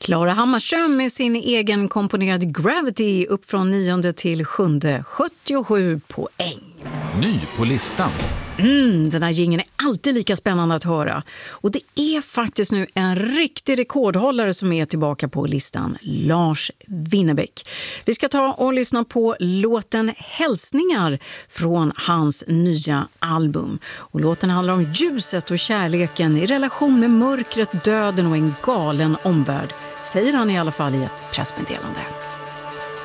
Klara Hammarström med sin egen komponerade Gravity upp från 9:e till 7:e, 77 poäng. Ny på listan. Den här jingeln är alltid lika spännande att höra. Och det är faktiskt nu en riktig rekordhållare som är tillbaka på listan, Lars Winnerbäck. Vi ska ta och lyssna på låten Hälsningar från hans nya album. Och låten handlar om ljuset och kärleken i relation med mörkret, döden och en galen omvärld, säger han i alla fall i ett pressmeddelande.